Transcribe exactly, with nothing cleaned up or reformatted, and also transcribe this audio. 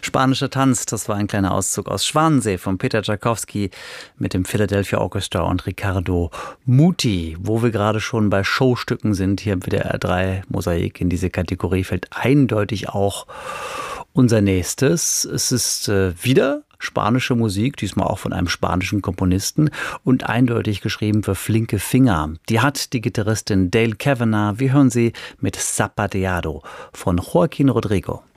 Spanischer Tanz, das war ein kleiner Auszug aus Schwanensee von Peter Tschaikowski mit dem Philadelphia Orchestra und Riccardo Muti. Wo wir gerade schon bei Showstücken sind, hier bei der R drei Mosaik in diese Kategorie fällt eindeutig auch unser nächstes. Es ist äh, wieder spanische Musik, diesmal auch von einem spanischen Komponisten und eindeutig geschrieben für flinke Finger. Die hat die Gitarristin Dale Kavanagh. Wir hören sie mit Zapateado von Joaquín Rodrigo.